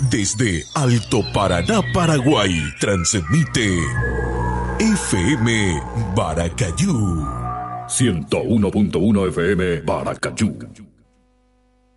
Desde Alto Paraná, Paraguay, transmite FM Baracayú. 101.1 FM Baracayú.